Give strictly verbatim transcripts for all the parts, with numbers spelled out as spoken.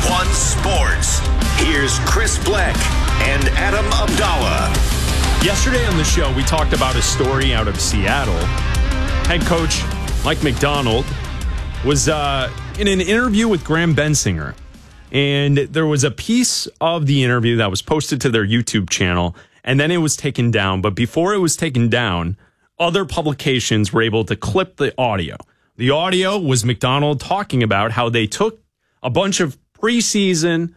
One Sports. Here's Chris Bleck and Adam Abdallah. Yesterday on the show, we talked about a story out of Seattle. Head coach Mike Macdonald was uh, in an interview with Graham Bensinger. And there was a piece of the interview that was posted to their YouTube channel, and then it was taken down. But before it was taken down, other publications were able to clip the audio. The audio was Macdonald talking about how they took a bunch of preseason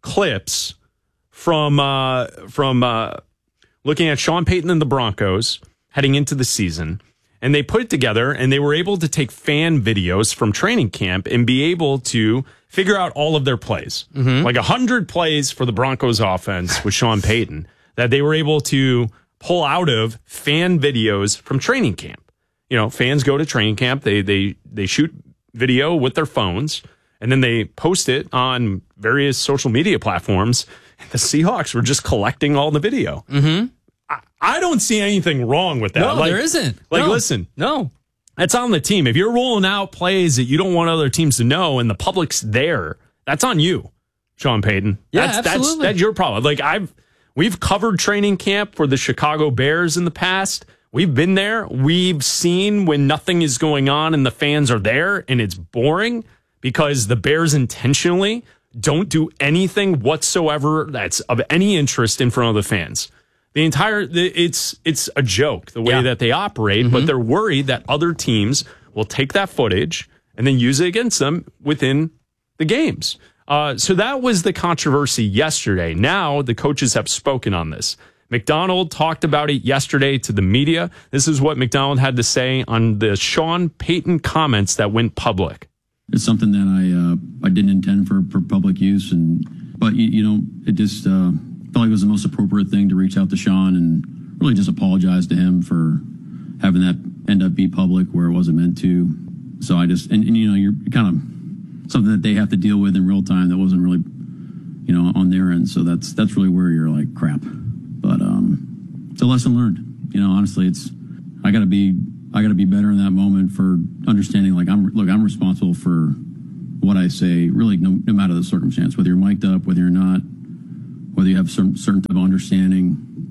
clips from uh, from uh, looking at Sean Payton and the Broncos heading into the season, and they put it together, and they were able to take fan videos from training camp and be able to figure out all of their plays. Mm-hmm. Like one hundred plays for the Broncos offense with Sean Payton that they were able to pull out of fan videos from training camp. You know, fans go to training camp, they they they shoot video with their phones, and then they post it on various social media platforms. And the Seahawks were just collecting all the video. Mm-hmm. I, I don't see anything wrong with that. No, like, there isn't. Like, no. listen. No. That's on the team. If you're rolling out plays that you don't want other teams to know and the public's there, that's on you, Sean Payton. Yeah, that's, absolutely. That's, that's your problem. Like I've, we've covered training camp for the Chicago Bears in the past. We've been there. We've seen when nothing is going on and the fans are there and it's boring because the Bears intentionally don't do anything whatsoever that's of any interest in front of the fans. The entire, it's it's a joke, the way yeah. that they operate, mm-hmm. but they're worried that other teams will take that footage and then use it against them within the games. Uh, so that was the controversy yesterday. Now the coaches have spoken on this. Macdonald talked about it yesterday to the media. This is what Macdonald had to say on the Sean Payton comments that went public. It's something that I uh, I didn't intend for, for public use, and but you, you know it just. Uh, felt like it was the most appropriate thing to reach out to Sean and really just apologize to him for having that end up be public where it wasn't meant to. So I just, and, and you know, you're kind of something that they have to deal with in real time that wasn't really, you know, on their end. So that's, that's really where you're like, crap. But um, it's a lesson learned. You know, honestly, it's, I gotta be, I gotta be better in that moment for understanding, like, I'm, look, I'm responsible for what I say, really no, no matter the circumstance, whether you're mic'd up, whether you're not, whether you have some certain type of understanding.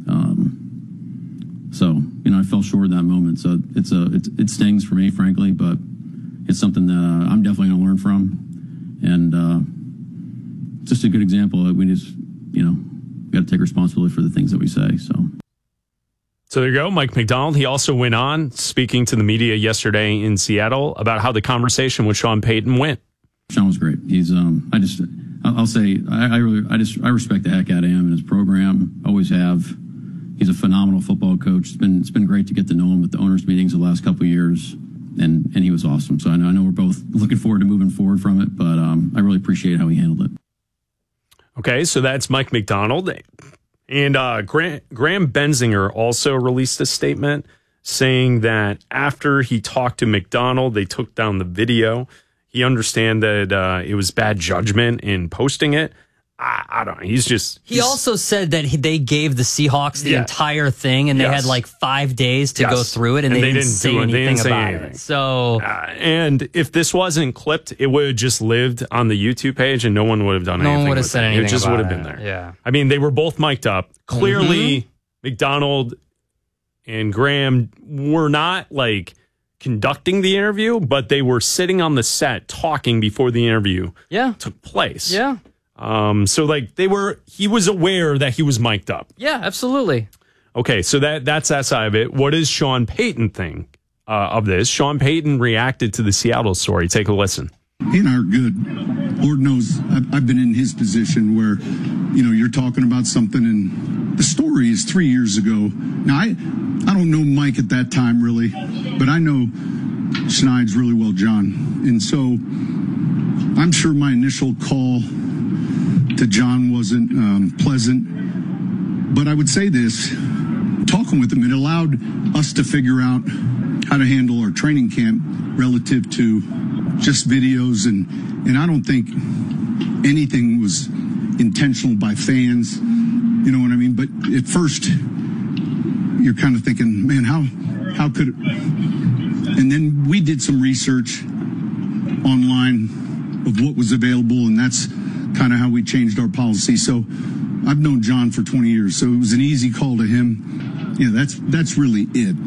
Um, so, you know, I fell short in that moment. So it's a, it's, it stings for me, frankly, but it's something that uh, I'm definitely going to learn from. And uh, just a good example that we just, you know, got to take responsibility for the things that we say. So. So there you go, Mike Macdonald. He also went on speaking to the media yesterday in Seattle about how the conversation with Sean Payton went. Sean was great. He's, um, I just, I'll say, I, I really, I just, I respect the heck out of him and his program. Always have. He's a phenomenal football coach. It's been, it's been great to get to know him at the owners' meetings the last couple of years, and and he was awesome. So I know, I know we're both looking forward to moving forward from it, but um, I really appreciate how he handled it. Okay, so that's Mike Macdonald, and uh, Graham, Graham Bensinger also released a statement saying that after he talked to Macdonald, they took down the video. He understand that uh, it was bad judgment in posting it. I, I don't know. He's just. He he's, also said that he, they gave the Seahawks the yeah. entire thing, and they yes. had like five days to yes. go through it, and, and they, they, didn't say anything didn't say about anything. it. So, uh, and if this wasn't clipped, it would have just lived on the YouTube page, and no one would have done no anything. No one would have with said it. anything. It just would have been there. Yeah. I mean, they were both mic'd up. Clearly, mm-hmm. Macdonald and Graham were not like conducting the interview, but they were sitting on the set talking before the interview yeah. took place. Yeah. Um, so like they were, he was aware that he was mic'd up. Yeah, absolutely. Okay. So that, that's that side of it. What does Sean Payton think uh, of this? Sean Payton reacted to the Seattle story. Take a listen. He and I are good. Lord knows I've, I've been in his position where, you know, you're talking about something and the story is three years ago. Now, I, I don't know Mike at that time really, but I know Schneid's really well, John. And so I'm sure my initial call to John wasn't um, pleasant, but I would say this, talking with him, it allowed us to figure out how to handle our training camp relative to just videos. And, and I don't think anything was intentional by fans, you know what I mean? But at first you're kind of thinking, man, how, how could it? And then we did some research online of what was available, and that's kind of how we changed our policy. So I've known John for twenty years, so it was an easy call to him. Yeah, that's that's really it.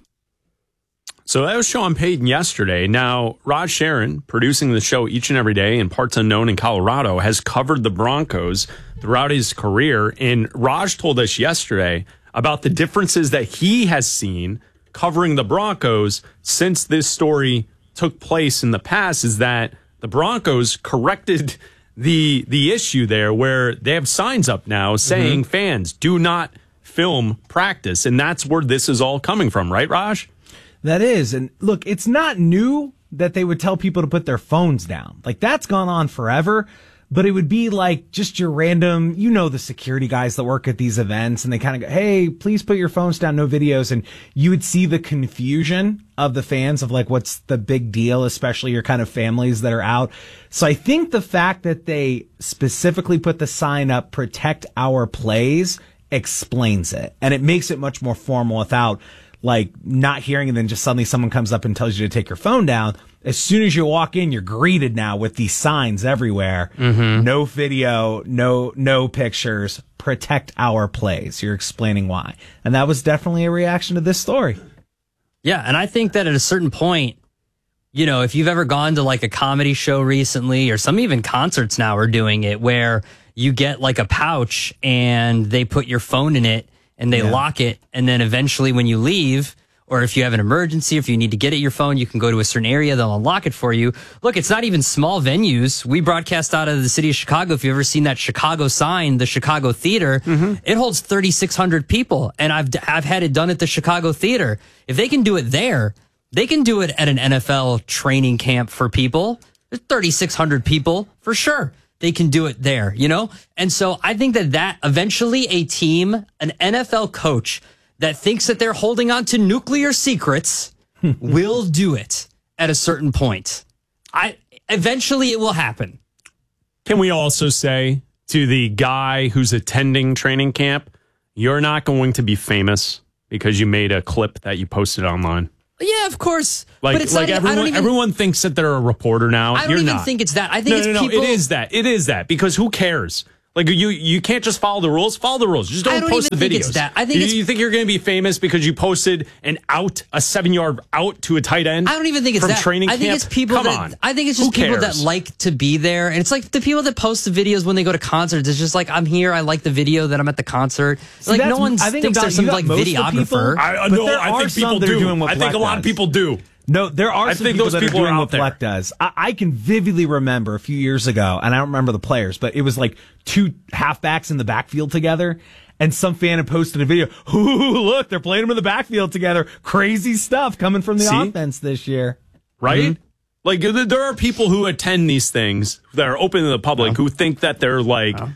So that was Sean Payton yesterday. Now, Raj Sharon, producing the show each and every day in parts unknown in Colorado, has covered the Broncos throughout his career. And Raj told us yesterday about the differences that he has seen covering the Broncos since this story took place in the past, is that the Broncos corrected the the issue there where they have signs up now saying mm-hmm. fans do not film practice. And that's where this is all coming from, right, Raj? That is. And look, it's not new that they would tell people to put their phones down. Like, that's gone on forever. But it would be like just your random, you know, the security guys that work at these events, and they kind of go, hey, please put your phones down, no videos. And you would see the confusion of the fans of like, what's the big deal, especially your kind of families that are out. So I think the fact that they specifically put the sign up, protect our plays, explains it. And it makes it much more formal without like not hearing, and then just suddenly someone comes up and tells you to take your phone down. As soon as you walk in, you're greeted now with these signs everywhere. Mm-hmm. No video, no no pictures, protect our plays. You're explaining why. And that was definitely a reaction to this story. Yeah, and I think that at a certain point, you know, if you've ever gone to like a comedy show recently, or some even concerts now are doing it, where you get like a pouch and they put your phone in it, and they yeah. lock it, and then eventually when you leave, or if you have an emergency, if you need to get at your phone, you can go to a certain area, they'll unlock it for you. Look, it's not even small venues. We broadcast out of the city of Chicago. If you've ever seen that Chicago sign, the Chicago Theater, mm-hmm. it holds thirty-six hundred people, and I've I've had it done at the Chicago Theater. If they can do it there, they can do it at an N F L training camp for people. There's thirty-six hundred people for sure. They can do it there, you know? And so I think that that eventually a team, an N F L coach that thinks that they're holding on to nuclear secrets will do it at a certain point. I eventually it will happen. Can we also say to the guy who's attending training camp, you're not going to be famous because you made a clip that you posted online? Yeah, of course. Like, but it's like not, everyone, even, everyone thinks that they're a reporter now. I don't You're even not. think it's that. I think no, it's no, no, people. It is that. It is that because who cares? Like you, you can't just follow the rules. Follow the rules. Just don't, I don't post even the think videos. It's that. I think you, it's, you think you're going to be famous because you posted an out, a seven yard out to a tight end. I don't even think it's from that. Training I think camp? it's people Come that. on. I think it's just who people cares? that like to be there, and it's like the people that post the videos when they go to concerts. It's just like I'm here. I like the video that I'm at the concert. See, like no one thinks about, there's some like videographer. I, no, I think people do. I think a lot of people do. No, there are I some think people those that people are doing are what Fleck does. I, I can vividly remember a few years ago, and I don't remember the players, but it was like two halfbacks in the backfield together, and some fan had posted a video. Ooh, look, they're playing them in the backfield together. Crazy stuff coming from the See? offense this year. Right? Mm-hmm. Like, there are people who attend these things that are open to the public oh. who think that they're like... Oh.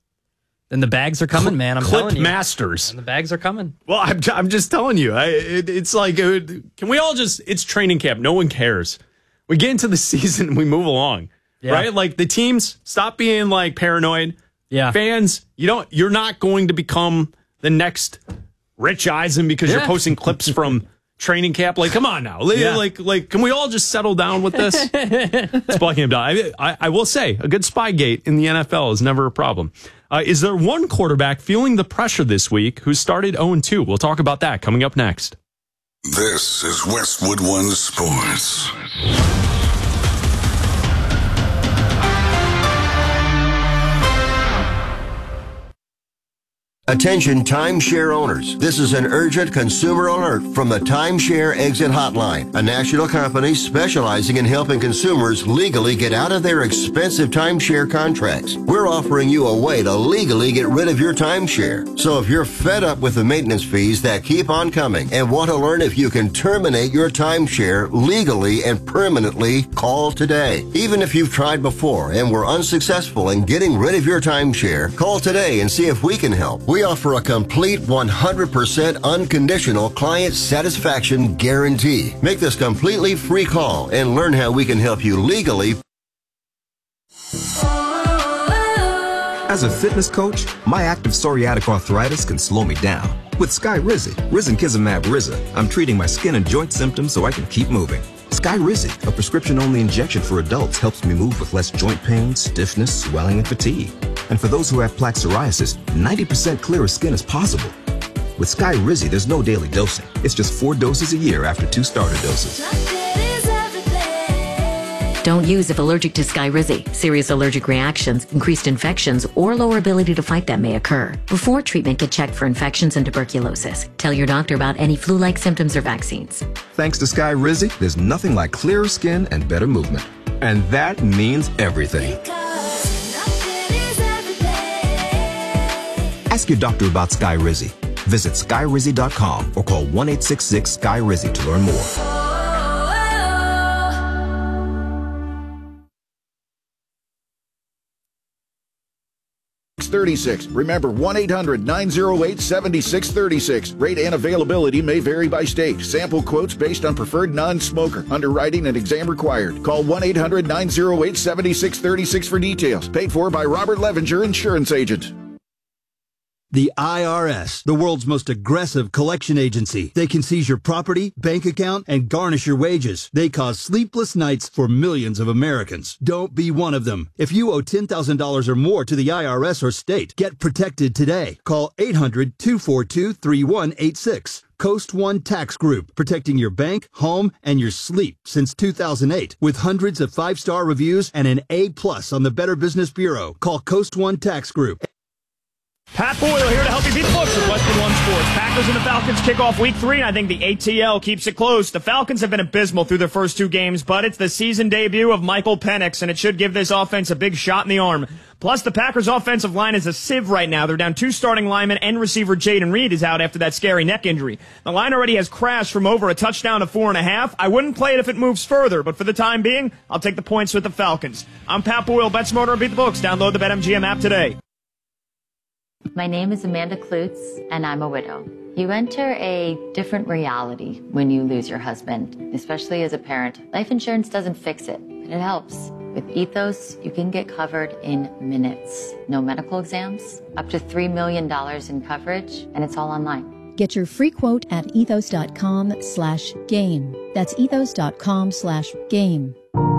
And the bags are coming, man. I'm Clip telling you. masters. And the bags are coming. Well, I'm, I'm just telling you. I, it, it's like, it, can we all just, it's training camp. No one cares. We get into the season and we move along. Yeah. Right? Like the teams, stop being like paranoid. Yeah. Fans, you don't, you're not going to become the next Rich Eisen because yeah. you're posting clips from training camp. Like, come on now. Yeah. Like, like, can we all just settle down with this? It's blocking him down. I, I, I will say, a good Spygate in the N F L is never a problem. Uh, is there one quarterback feeling the pressure this week who started oh and two? We'll talk about that coming up next. This is Westwood One Sports. Attention timeshare owners. This is an urgent consumer alert from the Timeshare Exit Hotline, a national company specializing in helping consumers legally get out of their expensive timeshare contracts. We're offering you a way to legally get rid of your timeshare. So if you're fed up with the maintenance fees that keep on coming and want to learn if you can terminate your timeshare legally and permanently, call today. Even if you've tried before and were unsuccessful in getting rid of your timeshare, call today and see if we can help. We offer a complete one hundred percent unconditional client satisfaction guarantee. Make this completely free call and learn how we can help you legally. As a fitness coach, my active psoriatic arthritis can slow me down. With Skyrizi, risankizumab Riza, I'm treating my skin and joint symptoms so I can keep moving. Skyrizi, a prescription-only injection for adults, helps me move with less joint pain, stiffness, swelling, and fatigue. And for those who have plaque psoriasis, ninety percent clearer skin is possible. With Skyrizi, there's no daily dosing. It's just four doses a year after two starter doses. Don't use if allergic to Skyrizi. Serious allergic reactions, increased infections, or lower ability to fight them may occur. Before treatment, get checked for infections and tuberculosis. Tell your doctor about any flu-like symptoms or vaccines. Thanks to Skyrizi, there's nothing like clearer skin and better movement. And that means everything. Ask your doctor about Skyrizi. Visit Skyrizi dot com or call one eight six six Sky Rizi to learn more. thirty-six. Remember, one eight hundred nine oh eight seven six three six. Rate and availability may vary by state. Sample quotes based on preferred non-smoker. Underwriting and exam required. Call one eight hundred nine oh eight seven six three six for details. Paid for by Robert Levinger, Insurance Agent. The I R S, the world's most aggressive collection agency. They can seize your property, bank account, and garnish your wages. They cause sleepless nights for millions of Americans. Don't be one of them. If you owe ten thousand dollars or more to the I R S or state, get protected today. Call eight hundred two four two three one eight six. Coast One Tax Group, protecting your bank, home, and your sleep since two thousand eight. With hundreds of five-star reviews and an A plus on the Better Business Bureau. Call Coast One Tax Group. Pat Boyle here to help you beat the books with Westwood One Sports. Packers and the Falcons kick off week three, and I think the A T L keeps it close. The Falcons have been abysmal through their first two games, but it's the season debut of Michael Penix, and it should give this offense a big shot in the arm. Plus, the Packers' offensive line is a sieve right now. They're down two starting linemen, and receiver Jaden Reed is out after that scary neck injury. The line already has crashed from over a touchdown to four and a half. I wouldn't play it if it moves further, but for the time being, I'll take the points with the Falcons. I'm Pat Boyle, Bet Smarter and Beat the Books. Download the BetMGM app today. My name is Amanda Klutz, and I'm a widow. You enter a different reality when you lose your husband, especially as a parent. Life insurance doesn't fix it, but it helps. With Ethos, you can get covered in minutes. No medical exams, up to three million dollars in coverage, and it's all online. Get your free quote at ethos.com slash game. That's ethos.com slash game.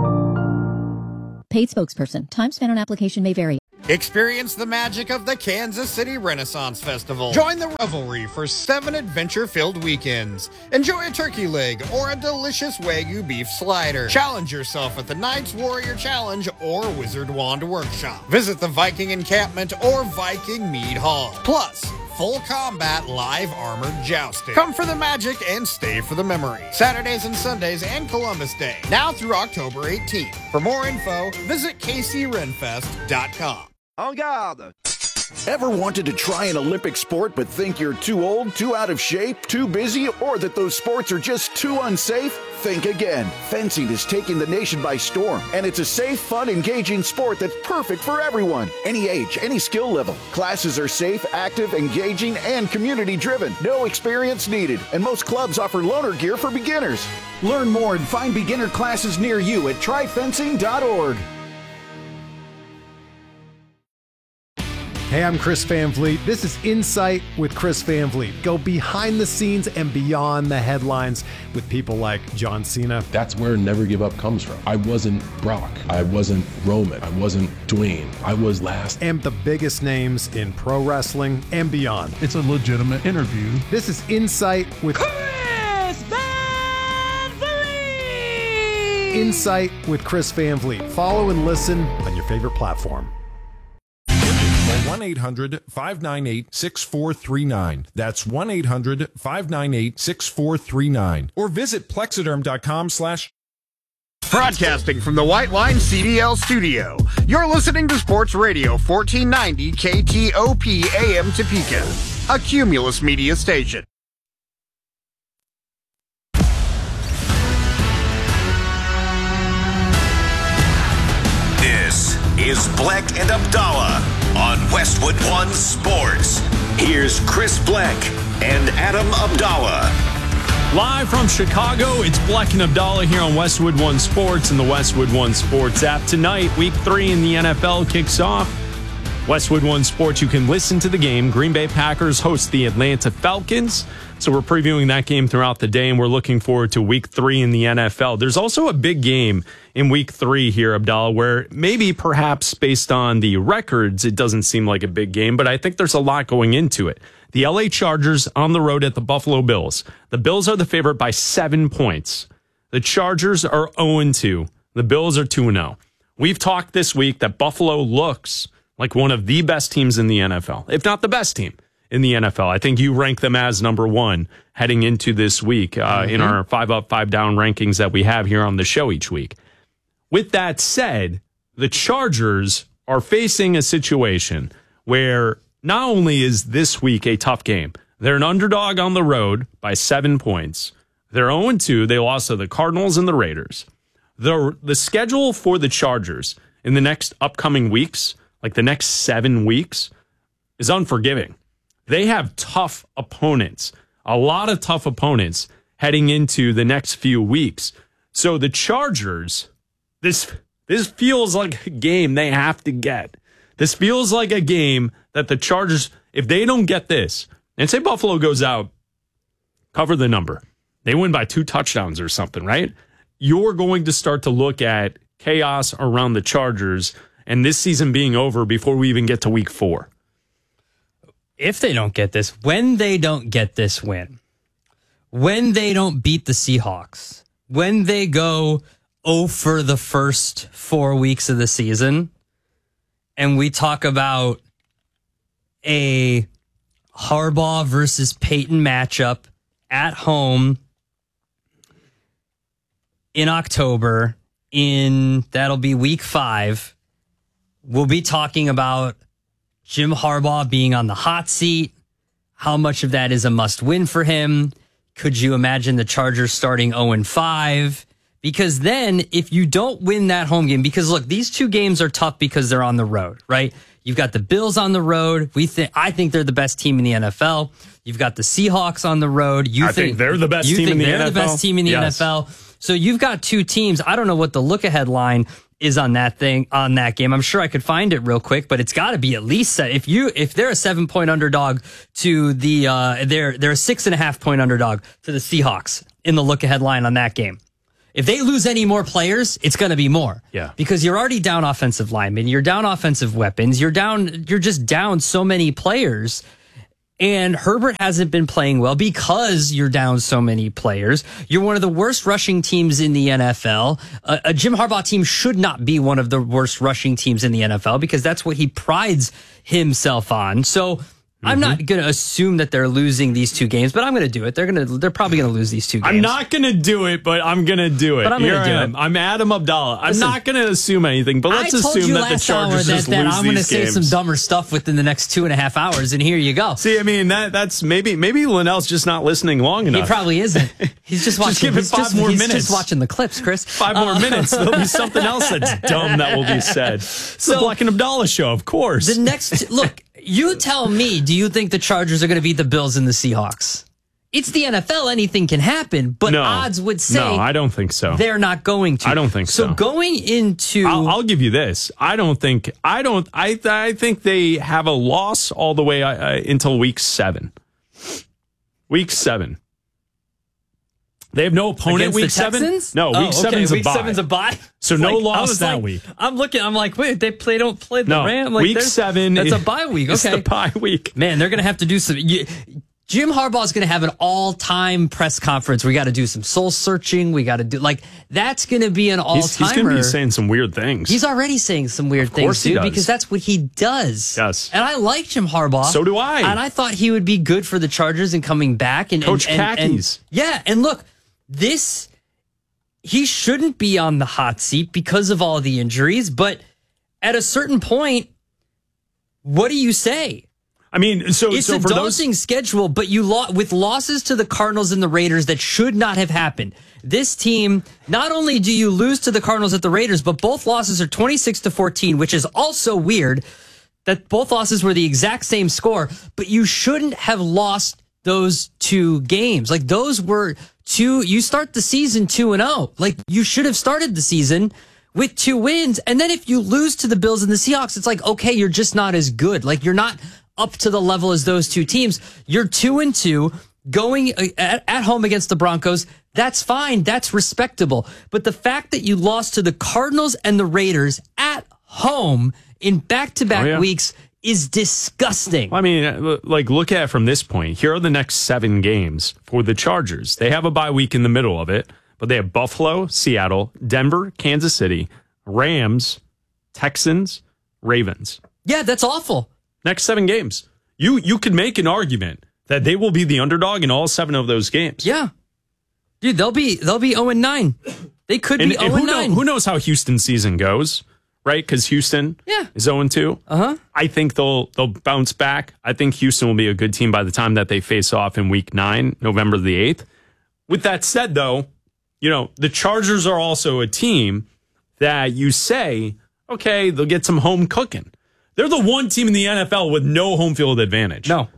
Paid spokesperson. Time spent on application may vary. Experience the magic of the Kansas City Renaissance Festival. Join the revelry for seven adventure-filled weekends. Enjoy a turkey leg or a delicious Wagyu beef slider. Challenge yourself at the Knights Warrior Challenge or Wizard Wand Workshop. Visit the Viking Encampment or Viking Mead Hall. Plus, full combat live armored jousting. Come for the magic and stay for the memory. Saturdays and Sundays and Columbus Day. Now through October eighteenth. For more info, visit k c renfest dot com. En garde! Ever wanted to try an Olympic sport but think you're too old, too out of shape, too busy, or that those sports are just too unsafe? Think again. Fencing is taking the nation by storm, and it's a safe, fun, engaging sport that's perfect for everyone. Any age, any skill level. Classes are safe, active, engaging, and community-driven. No experience needed, and most clubs offer loaner gear for beginners. Learn more and find beginner classes near you at try fencing dot org. Hey, I'm Chris Van Vliet. This is Insight with Chris Van Vliet. Go behind the scenes and beyond the headlines with people like John Cena. That's where Never Give Up comes from. I wasn't Brock. I wasn't Roman. I wasn't Dwayne. I was last. And the biggest names in pro wrestling and beyond. It's a legitimate interview. This is Insight with Chris Van Vliet. Insight with Chris Van Vliet. Follow and listen on your favorite platform. one eight hundred five nine eight six four three nine. That's one eight hundred five nine eight six four three nine. Or visit plexiderm.com slash. Broadcasting from the White Line C D L studio. You're listening to Sports Radio fourteen ninety K T O P A M Topeka, a Cumulus media station. This is Black and Abdallah on Westwood One Sports. Here's Chris Black and Adam Abdallah. Live from Chicago, it's Black and Abdallah here on Westwood One Sports and the Westwood One Sports app. Tonight, week three in the N F L kicks off. Westwood One Sports, you can listen to the game. Green Bay Packers host the Atlanta Falcons. So we're previewing that game throughout the day, and we're looking forward to week three in the N F L. There's also a big game in week three here, Abdallah, where maybe perhaps based on the records, it doesn't seem like a big game, but I think there's a lot going into it. The L A Chargers on the road at the Buffalo Bills. The Bills are the favorite by seven points. The Chargers are oh and two. The Bills are two and oh. We've talked this week that Buffalo looks like one of the best teams in the N F L, if not the best team in the N F L. I think you rank them as number one heading into this week uh, mm-hmm. in our five up, five down rankings that we have here on the show each week. With that said, the Chargers are facing a situation where not only is this week a tough game, they're an underdog on the road by seven points. They're oh and two. They lost to the Cardinals and the Raiders. The, the schedule for the Chargers in the next upcoming weeks, like the next seven weeks, is unforgiving. They have tough opponents, a lot of tough opponents heading into the next few weeks. So the Chargers, this this feels like a game they have to get. This feels like a game that the Chargers, if they don't get this, and say Buffalo goes out, cover the number, they win by two touchdowns or something, right? You're going to start to look at chaos around the Chargers and this season being over before we even get to week four. If they don't get this, when they don't get this win, when they don't beat the Seahawks, when they go oh for the first four weeks of the season, and we talk about a Harbaugh versus Peyton matchup at home in October, in that'll be week five, we'll be talking about Jim Harbaugh being on the hot seat. How much of that is a must win for him? Could you imagine the Chargers starting oh and five? Because then if you don't win that home game, because look, these two games are tough because they're on the road, right? You've got the Bills on the road. We think I think they're the best team in the N F L. You've got the Seahawks on the road. You I think, think they're the best you team think in the they're N F L. the best team in the Yes. N F L. So you've got two teams. I don't know what the look ahead line is on that thing, on that game. I'm sure I could find it real quick, but it's got to be at least set. If you, if they're a seven point underdog to the, uh, they're, they're a six and a half point underdog to the Seahawks in the look ahead line on that game. If they lose any more players, it's going to be more. Yeah. Because you're already down offensive linemen. You're down offensive weapons. You're down, you're just down so many players. And Herbert hasn't been playing well because you're down so many players. You're one of the worst rushing teams in the N F L. A, a Jim Harbaugh team should not be one of the worst rushing teams in the N F L because that's what he prides himself on. So mm-hmm. I'm not going to assume that they're losing these two games, but I'm going to do it. They're going to, they're probably going to lose these two games. I'm not going to do it, but I'm going to do it. But I'm Here going to do I am. it. I'm Adam Abdallah. I'm Listen, not going to assume anything, but let's I told assume you that the last Chargers hour that, just that lose I'm going to these say games. some dumber stuff within the next two and a half hours, and here you go. See, I mean, that that's maybe maybe Linnell's just not listening long enough. He probably isn't. He's just watching. Just give it he's five just, more he's minutes. just watching the clips, Chris. Five more Uh, minutes. There'll be something else that's dumb that will be said. It's So- the Black and Abdallah show, of course. The next look, you tell me, do you think the Chargers are going to beat the Bills and the Seahawks? It's the N F L, anything can happen, but no, odds would say no, I don't think so. they're not going to. I don't think so. So going into I'll, I'll give you this. I don't think. I don't. I. I think they have a loss all the way uh, until week seven. Week seven. They have no opponent against week the seven. Texans? No, Oh, week okay, seven's week a bye. seven's a bye. So It's no like- I loss was that like- week. I'm looking. I'm like, wait, they play. Don't play the No, Rams. Like, week there's- seven. That's a is- bye week. It's Okay, the bye week. man, they're gonna have to do some. You, Jim Harbaugh's going to have an all-time press conference. We got to do some soul searching. We got to do like that's going to be an all-timer. He's, he's going to be saying some weird things. He's already saying some weird Of course things, he dude, does. because that's what he does. Yes. And I like Jim Harbaugh. So do I. And I thought he would be good for the Chargers and coming back. And Coach and, and, Khakis. And, yeah, and look, this he shouldn't be on the hot seat because of all the injuries. But at a certain point, what do you say? I mean, so It's so a for daunting those, schedule, but you lo- with losses to the Cardinals and the Raiders that should not have happened. This team, not only do you lose to the Cardinals at the Raiders, but both losses are twenty-six to fourteen, which is also weird that both losses were the exact same score, but you shouldn't have lost those two games. Like those were two, you start the season two and oh. Like you should have started the season with two wins. And then if you lose to the Bills and the Seahawks, it's like, okay, you're just not as good. Like, you're not up to the level as those two teams. You're two and two going at, at home against the Broncos. That's fine. That's respectable. But the fact that you lost to the Cardinals and the Raiders at home in back-to-back Oh, yeah. weeks is disgusting. I mean, like, look at it from this point. Here are the next seven games for the Chargers. They have a bye week in the middle of it, but they have Buffalo, Seattle, Denver, Kansas City, Rams, Texans, Ravens. Yeah, that's awful. Next seven games. You you could make an argument that they will be the underdog in all seven of those games. Yeah. Dude, they'll be they'll be oh and nine. They could And, be and oh who, and know, nine. who knows how Houston's season goes, right? Because Houston Yeah. is oh and two. Uh-huh. I think they'll they'll bounce back. I think Houston will be a good team by the time that they face off in week nine, November the eighth. With that said, though, you know, the Chargers are also a team that you say, okay, they'll get some home cooking. They're the one team in the N F L with no home field advantage. No.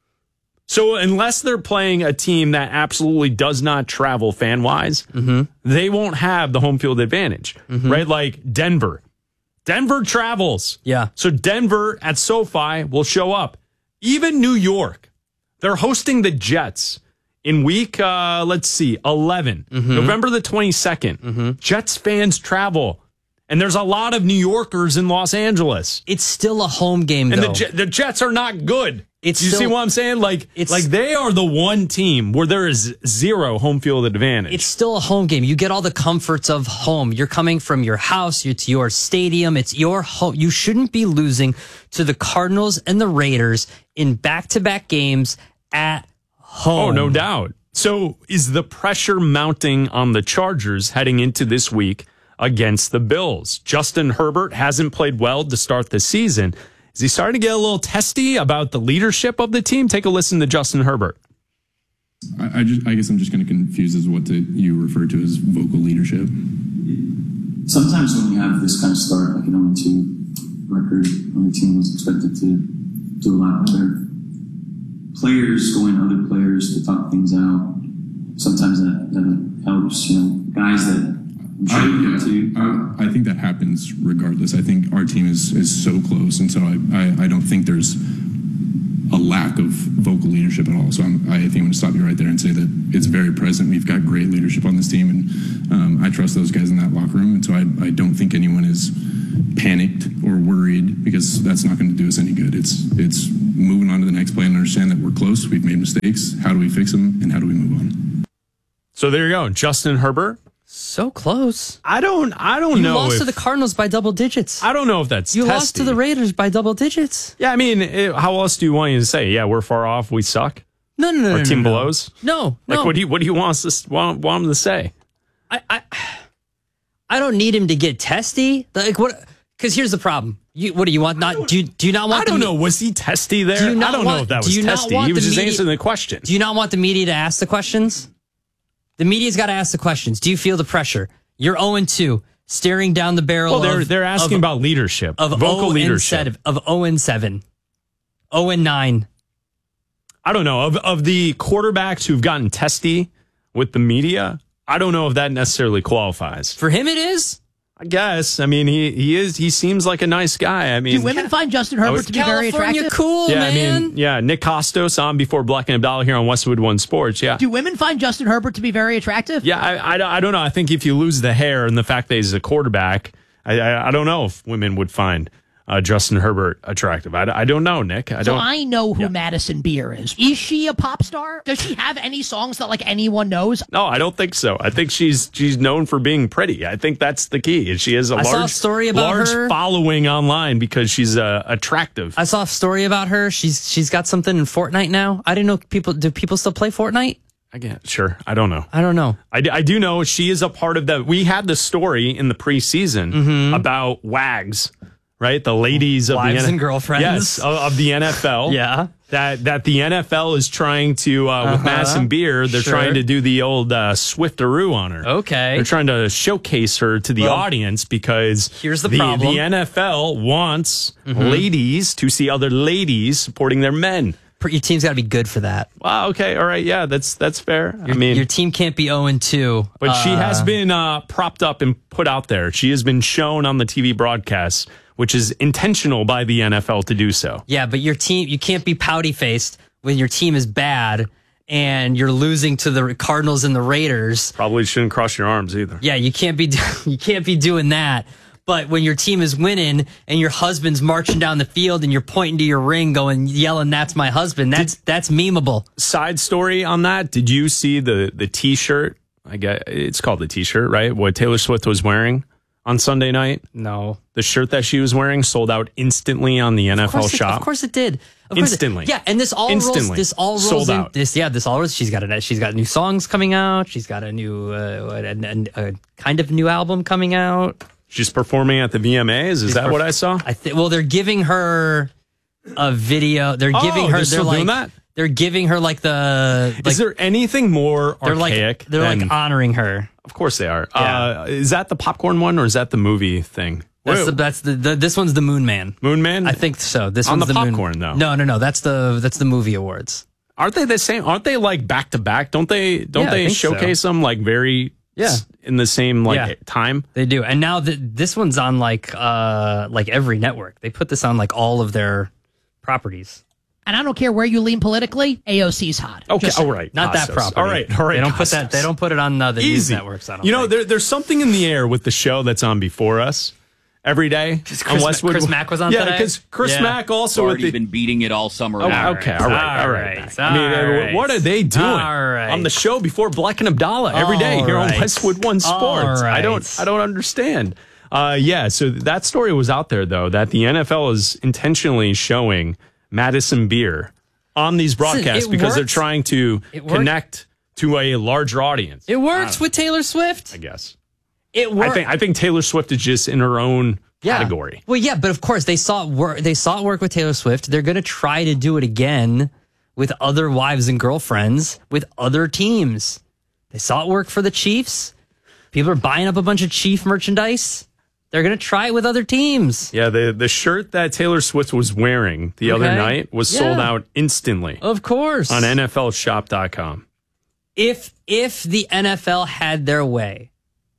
So unless they're playing a team that absolutely does not travel fan-wise, Mm-hmm. they won't have the home field advantage, right? Like Denver. Denver travels. Yeah. So Denver at SoFi will show up. Even New York, they're hosting the Jets in week, uh, let's see, eleven, Mm-hmm. November the twenty-second. Jets fans travel. And there's a lot of New Yorkers in Los Angeles. It's still a home game, And though. the, Jet- the Jets are not good. It's you still- see what I'm saying? Like, It's- like they are the one team where there is zero home field advantage. It's still a home game. You get all the comforts of home. You're coming from your house. It's your stadium. It's your home. You shouldn't be losing to the Cardinals and the Raiders in back-to-back games at home. Oh, no doubt. So is the pressure mounting on the Chargers heading into this week against the Bills? Justin Herbert hasn't played well to start the season. Is he starting to get a little testy about the leadership of the team? Take a listen to Justin Herbert. I, I just, I guess I'm just kind of confused as what to, you refer to as vocal leadership. Sometimes when you have this kind of start, like an oh and two record, when the team was expected to do a lot better, players going to other players to talk things out, sometimes that, that helps, you know, guys that I'm sure I, you yeah, do too. I, I think that happens regardless. I think our team is, is so close, and so I, I, I don't think there's a lack of vocal leadership at all. So I'm, I think I'm going to stop you right there and say that it's very present. We've got great leadership on this team, and um, I trust those guys in that locker room. And so I, I don't think anyone is panicked or worried, because that's not going to do us any good. It's it's moving on to the next play and understand that we're close. We've made mistakes. How do we fix them, and how do we move on? So there you go, Justin Herbert. So close. I don't. I don't you know. You lost if, to the Cardinals by double digits. I don't know if that's. You testy. lost to the Raiders by double digits. Yeah, I mean, it, how else do you want you to say? Yeah, we're far off. We suck. No, no, no. Our no, team no, blows. No, Like, no. what do you? What do you want us to want, want him to say? I, I, I don't need him to get testy. Like what? Because here's the problem. You, what do you want? Not do you, do you not want? I don't the, know. Was he testy there? Do you not I don't want, know if that do was you not testy. want He was the just media, answering the question. Do you not want the media to ask the questions? The media's got to ask the questions. Do you feel the pressure? You're oh and two, staring down the barrel. Well, they're of, they're asking of, about leadership, of vocal oh leadership. And seven, of oh and seven, oh and nine. I don't know of of the quarterbacks who've gotten testy with the media. I don't know if that necessarily qualifies. For him, it is. I guess. I mean, he he is. He seems like a nice guy. I mean, Do women find Justin Herbert was- to be very California attractive? cool, yeah, man. I mean, yeah. Nick Costos on before Black and Abdallah here on Westwood One Sports. Yeah, Do women find Justin Herbert to be very attractive? yeah. I, I, I don't know. I think if you lose the hair and the fact that he's a quarterback, I I, I don't know if women would find uh, Justin Herbert attractive. I, I don't know, Nick. I So don't. I know who Yeah. Madison Beer is. Is she a pop star? Does she have any songs that like anyone knows? No, I don't think so. I think she's she's known for being pretty. I think that's the key. She has a I large saw a story about large her. following online because she's uh, attractive. I saw a story about her. She's she's got something in Fortnite now. I didn't know people. Do people still play Fortnite? I get sure. I don't know. I don't know. I, I do know she is a part of the. We had the story in the preseason Mm-hmm. about WAGs, right? The ladies of Wives the N- and girlfriends. yes, of, of the N F L. Yeah. That that the N F L is trying to uh, with Uh-huh. Madison Beer. They're Sure. trying to do the old uh, Swiftaroo on her. Okay. They're trying to showcase her to the Well, audience because here's the problem. The N F L wants Mhm. ladies to see other ladies supporting their men. your team's got to be good for that. Wow. Okay. All right. Yeah. That's that's fair. Your, I mean, your team can't be zero and two. but she uh, has been uh, propped up and put out there. She has been shown on the T V broadcasts, which is intentional by the N F L to do so. Yeah, but your team, you can't be pouty faced when your team is bad and you're losing to the Cardinals and the Raiders. Probably shouldn't cross your arms either. Yeah, you can't be you can't be doing that. But when your team is winning and your husband's marching down the field and you're pointing to your ring, going yelling, "That's my husband." That's Did, that's memeable. Side story on that: did you see the the T-shirt? I guess it's called the T-shirt, right? What Taylor Swift was wearing on Sunday night? No, the shirt that she was wearing sold out instantly on the N F L it, shop. Of course, it did. Of Instantly, it, yeah, and this all Instantly. rolls. This all rolls Sold in, out. This, yeah, this all rolls. She's got a. She's got new songs coming out. She's got a new, uh, a, a, a kind of new album coming out. She's performing at the V M As. Is She's that perf- what I saw? I think. Well, they're giving her a video. They're Oh, giving her. they're still like, doing that? They're giving her like the. Like, is there anything more they're archaic? like they're than, like honoring her. Of course they are. Yeah. Uh, is that the popcorn one or is that the movie thing? That's Wait, the, that's the, the this one's the Moon Man. Moon Man? I think so. This On one's the the, Moon- popcorn, though. No, no, no. That's the that's the movie awards. Aren't they the same? Aren't they like back to back? Don't they? Don't Yeah, I they think so. showcase them like very? Yeah. s- in the same like Yeah. time. They do. And now the, this one's on like uh like every network. They put this on like all of their properties. And I don't care where you lean politically, A O C's hot. Okay, Just all saying. right, Not that Costas. property. All right, all right. They don't put that. Costas. They don't put it on uh, the news Easy. networks. I don't You know, think. there, there's something in the air with the show that's on before us every day. Chris on Ma- Westwood. Chris Mack was on yeah, today? because Chris Yeah. Mack also It's with already the. been beating it all summer Oh, long. okay, all right, all right. right, I mean, all uh, right. what are they doing All right. on the show before Black and Abdallah every day All here on right. Westwood One Sports? All I don't, right. I don't understand. Uh, yeah, so that story was out there though that the N F L is intentionally showing Madison Beer on these broadcasts it because they're works. trying to It works. connect to a larger audience. It works with Taylor Swift. I guess. It I works. think I think Taylor Swift is just in her own category. Well, yeah, but of course they saw it work. They saw it work with Taylor Swift. They're going to try to do it again with other wives and girlfriends with other teams. They saw it work for the Chiefs. People are buying up a bunch of Chief merchandise. They're going to try it with other teams. Yeah, the the shirt that Taylor Swift was wearing the other Okay. night was Yeah. sold out instantly Of course. on N F L shop dot com. If if the N F L had their way,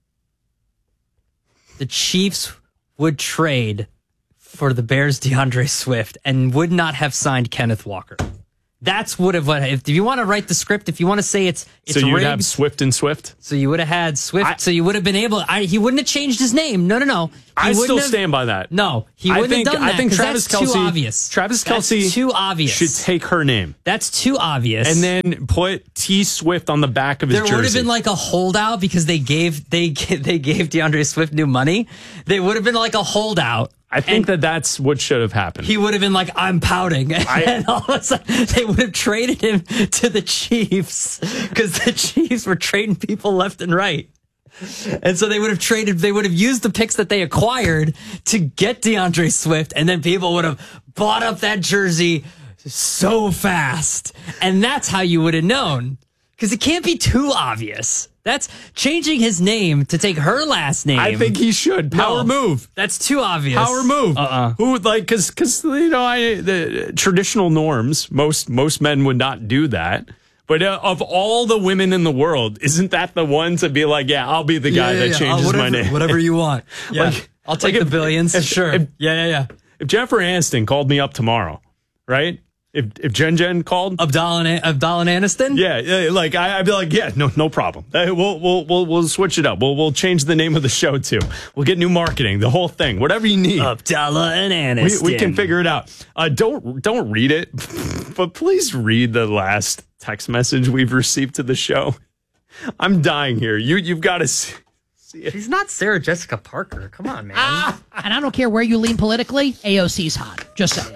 the Chiefs would trade for the Bears' DeAndre Swift and would not have signed Kenneth Walker. That's would have what if you want to write the script, if you want to say it's it's So you'd rigged, have Swift and Swift? so you would have had Swift, so you would have been able. I, he wouldn't have changed his name. No, no, no. He I wouldn't still have- stand by that. No, he I wouldn't think, have done that. I think 'cause Travis that's Kelce, too obvious. Travis That's Kelce too obvious. should take her name That's too obvious. and then put T Swift on the back of his There jersey. would have been like a holdout because they gave they they gave DeAndre Swift new money. They would have been like a holdout. I think that that's what should have happened. He would have been like, "I'm pouting," and all of a sudden they would have traded him to the Chiefs because the Chiefs were trading people left and right. And so they would have traded, they would have used the picks that they acquired to get DeAndre Swift, and then people would have bought up that jersey so fast. And that's how you would have known. Because it can't be too obvious. That's changing his name to take her last name. I think he should. Power No, move. That's too obvious. Power move. Uh-uh. Who would like because because you know I the traditional norms most most men would not do that. But uh, of all the women in the world, isn't that the one to be like, yeah, I'll be the guy Yeah, yeah, that yeah. changes Uh, whatever, my name, Whatever you want. Yeah. Like- I'll take like the if- billions. if- sure. if- yeah, yeah, yeah. If Jennifer Aniston called me up tomorrow, right? If if Jen Jen called, Abdallah and, Abdallah and Aniston? yeah, yeah, like I, I'd be like, yeah, no, no problem. Uh, We'll we'll we'll we'll switch it up. We'll we'll change the name of the show too. We'll get new marketing, the whole thing, whatever you need. Abdallah and We, Aniston. we can figure it out. Uh, don't don't read it, but please read the last text message we've received to the show. I'm dying here. You you've got to see. She's not Sarah Jessica Parker. Come on, man. And I don't care where you lean politically, A O C's hot. Just saying.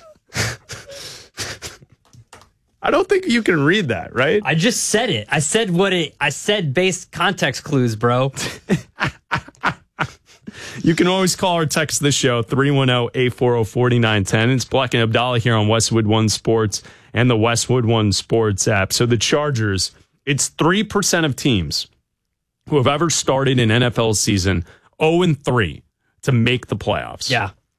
I don't think you can read that, right? I just said it. I said what it. I said based context clues, bro. You can always call or text the show, three one zero, eight four zero, four nine one zero. It's Black and Abdallah here on Westwood One Sports and the Westwood One Sports app. So the Chargers, it's three percent of teams who have ever started an N F L season oh and three to make the playoffs. Yeah.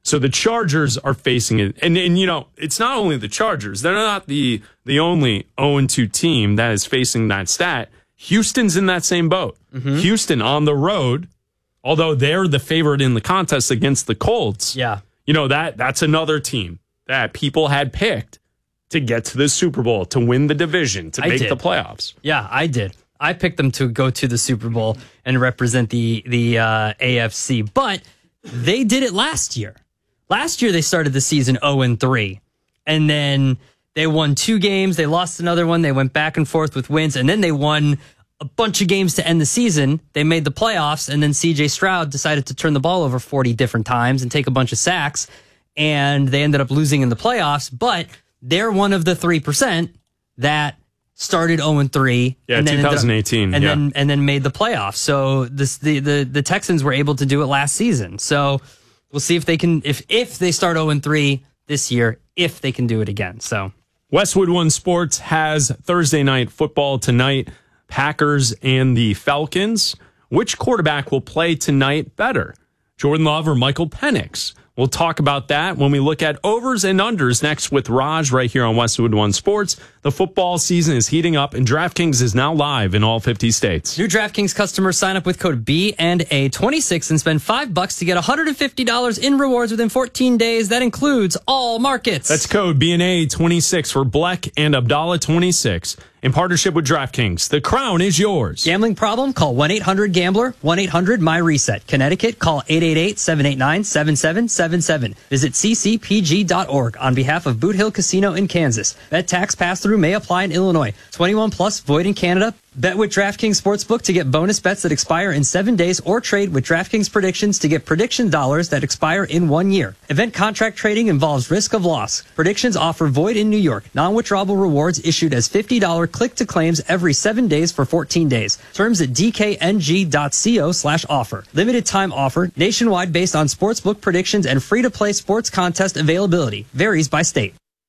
So the Chargers are facing it. And, and you know, it's not only the Chargers. They're not the, the only oh and two team that is facing that stat. Houston's in that same boat. Mm-hmm. Houston on the road, although they're the favorite in the contest against the Colts. Yeah. You know, that that's another team that people had picked to get to the Super Bowl, to win the division, to I make did. the playoffs. Yeah, I did. I picked them to go to the Super Bowl and represent the the uh, A F C, but they did it last year. Last year they started the season oh and three, and then they won two games. They lost another one. They went back and forth with wins, and then they won a bunch of games to end the season. They made the playoffs, and then C J Stroud decided to turn the ball over forty different times and take a bunch of sacks, and they ended up losing in the playoffs. But they're one of the three percent that started oh and three. Yeah, and then twenty eighteen. and yeah. then and then made the playoffs. So this the, the the Texans were able to do it last season. So we'll see if they can if if they start oh and three this year, if they can do it again. So Westwood One Sports has Thursday night football tonight. Packers and the Falcons. Which quarterback will play tonight better? Jordan Love or Michael Penix? We'll talk about that when we look at overs and unders next with Raj right here on Westwood One Sports. The football season is heating up and DraftKings is now live in all fifty states. New DraftKings customers sign up with code B and A twenty-six and spend five bucks to get one hundred fifty dollars in rewards within fourteen days. That includes all markets. That's code B and A twenty-six for Bleck and Abdallah twenty-six. In partnership with DraftKings, the crown is yours. Gambling problem? Call one eight hundred gambler, one eight hundred my reset. Connecticut, call eight eight eight, seven eight nine, seven seven seven seven. Visit c c p g dot org on behalf of Boot Hill Casino in Kansas. Bet tax pass-through may apply in Illinois. twenty-one plus, void in Canada. Bet with DraftKings Sportsbook to get bonus bets that expire in seven days or trade with DraftKings Predictions to get prediction dollars that expire in one year. Event contract trading involves risk of loss. Predictions offer void in New York. Non-withdrawable rewards issued as fifty dollars click-to-claims every seven days for fourteen days. Terms at d k n g dot co slash offer. Limited time offer. Nationwide based on Sportsbook predictions and free-to-play sports contest availability. Varies by state.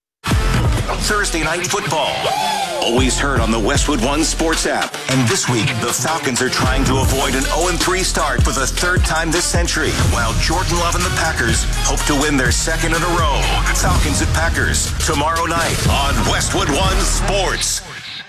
Thursday night football. Always heard on the Westwood One Sports app. And this week, the Falcons are trying to avoid an oh and three start for the third time this century, while Jordan Love and the Packers hope to win their second in a row. Falcons at Packers, tomorrow night on Westwood One Sports.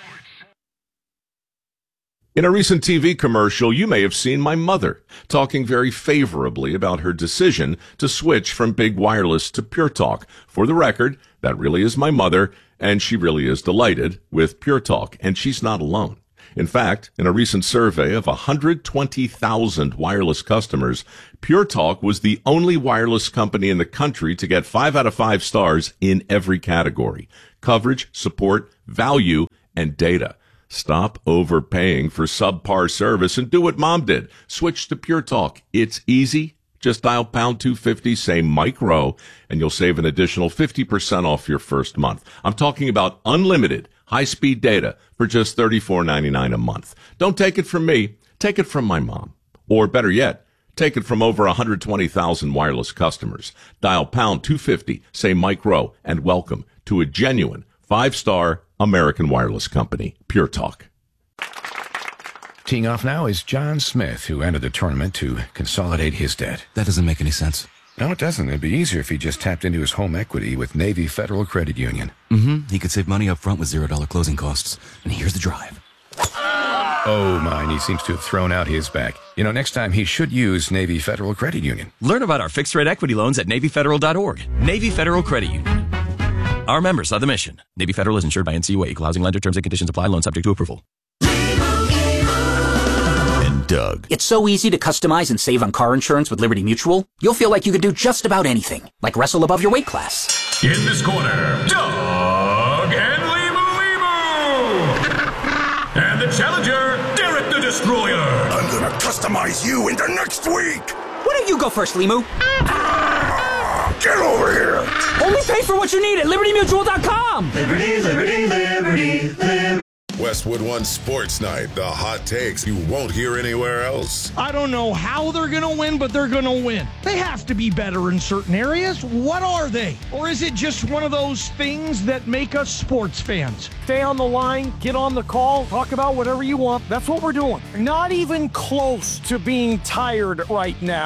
In a recent T V commercial, you may have seen my mother talking very favorably about her decision to switch from big wireless to Pure Talk. For the record, that really is my mother, and she really is delighted with Pure Talk, and she's not alone. In fact, in a recent survey of one hundred twenty thousand wireless customers, Pure Talk was the only wireless company in the country to get five out of five stars in every category: coverage, support, value, and data. Stop overpaying for subpar service and do what Mom did. Switch to Pure Talk. It's easy. Just dial pound two fifty, say Mike Rowe, and you'll save an additional fifty percent off your first month. I'm talking about unlimited high-speed data for just thirty-four ninety-nine a month. Don't take it from me. Take it from my mom. Or better yet, take it from over one hundred twenty thousand wireless customers. Dial pound two fifty, say Mike Rowe, and welcome to a genuine five-star American wireless company, Pure Talk. Teeing off now is John Smith, who entered the tournament to consolidate his debt. That doesn't make any sense. No, it doesn't. It'd be easier if he just tapped into his home equity with Navy Federal Credit Union. Mm-hmm. He could save money up front with zero dollar closing costs. And here's the drive. Oh, mine. He seems to have thrown out his back. You know, next time he should use Navy Federal Credit Union. Learn about our fixed-rate equity loans at Navy Federal dot org. Navy Federal Credit Union. Our members are the mission. Navy Federal is insured by N C U A. Equal housing lender. Terms and conditions apply. Loan subject to approval. And Doug. It's so easy to customize and save on car insurance with Liberty Mutual. You'll feel like you could do just about anything, like wrestle above your weight class. In this corner, Doug and Limu Limu. And the challenger, Derek the Destroyer. I'm gonna customize you into next week. Why don't you go first, Limu? Get over here. Only pay for what you need at Liberty Mutual dot com. Liberty, Liberty, Liberty, Liberty. Westwood One Sports Night, the hot takes you won't hear anywhere else. I don't know how they're going to win, but they're going to win. They have to be better in certain areas. What are they? Or is it just one of those things that make us sports fans? Stay on the line, get on the call, talk about whatever you want. That's what we're doing. Not even close to being tired right now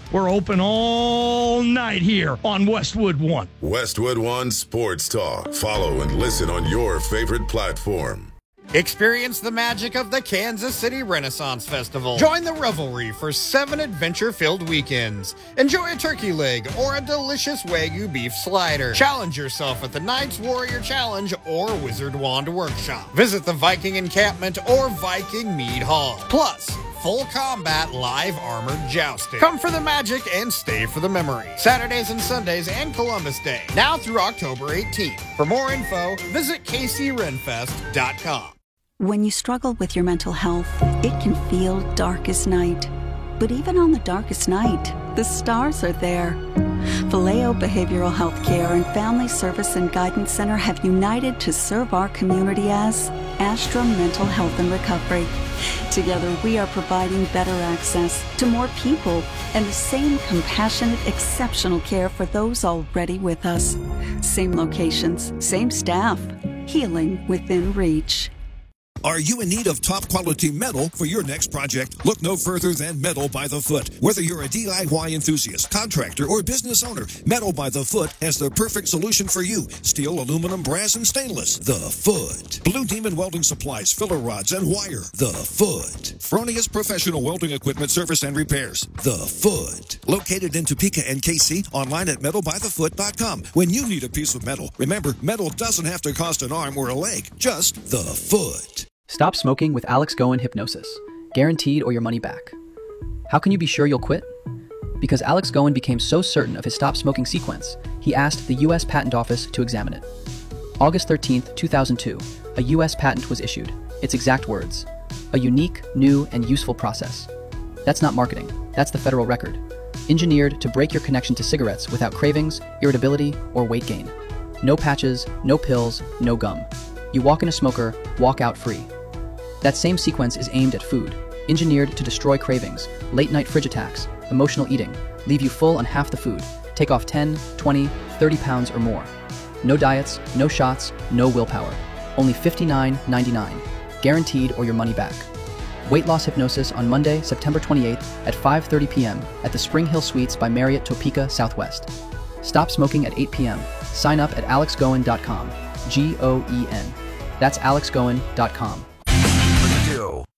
We're open all night here on Westwood One. Westwood One Sports Talk. Follow and listen on your favorite platform. Experience the magic of the Kansas City Renaissance Festival. Join the revelry for seven adventure-filled weekends. Enjoy a turkey leg or a delicious Wagyu beef slider. Challenge yourself at the Knights Warrior Challenge or Wizard Wand Workshop. Visit the Viking Encampment or Viking Mead Hall. Plus, full combat live armored jousting. Come for the magic and stay for the memory. Saturdays and Sundays and Columbus Day. Now through October eighteenth. For more info, visit k c renfest dot com. When you struggle with your mental health, it can feel dark as night. But even on the darkest night, the stars are there. Vallejo Behavioral Health Care and Family Service and Guidance Center have united to serve our community as Astra Mental Health and Recovery. Together, we are providing better access to more people and the same compassionate, exceptional care for those already with us. Same locations, same staff, healing within reach. Are you in need of top quality metal for your next project? Look no further than Metal by the Foot. Whether you're a D I Y enthusiast, contractor, or business owner, Metal by the Foot has the perfect solution for you. Steel, aluminum, brass, and stainless. The Foot. Blue Demon Welding Supplies, filler rods, and wire. The Foot. Fronius Professional Welding Equipment Service and Repairs. The Foot. Located in Topeka and K C, online at metal by the foot dot com. When you need a piece of metal, remember, metal doesn't have to cost an arm or a leg. Just the Foot. Stop smoking with Alex Goen Hypnosis. Guaranteed or your money back. How can you be sure you'll quit? Because Alex Goen became so certain of his stop smoking sequence, he asked the U S Patent Office to examine it. August thirteenth, two thousand two, a U S patent was issued. Its exact words: a unique, new, and useful process. That's not marketing. That's the federal record. Engineered to break your connection to cigarettes without cravings, irritability, or weight gain. No patches, no pills, no gum. You walk in a smoker, walk out free. That same sequence is aimed at food, engineered to destroy cravings, late-night fridge attacks, emotional eating, leave you full on half the food, take off ten, twenty, thirty pounds or more. No diets, no shots, no willpower. Only fifty-nine ninety-nine. Guaranteed or your money back. Weight loss hypnosis on Monday, September twenty-eighth at five thirty p.m. at the Spring Hill Suites by Marriott Topeka Southwest. Stop smoking at eight p.m. Sign up at alex goen dot com. G O E N. That's alex goen dot com.